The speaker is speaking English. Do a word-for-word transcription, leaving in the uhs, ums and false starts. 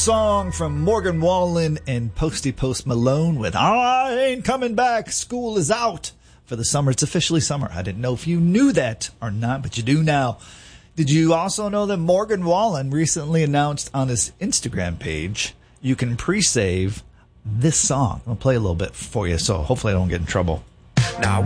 song from Morgan Wallen and Posty Post Malone with I Ain't Coming Back, School Is Out for the summer. It's officially summer. I didn't know if you knew that or not, but you do now. Did you also know that Morgan Wallen recently announced on his Instagram page you can pre-save this song? I'll play a little bit for you, so hopefully I don't get in trouble. Now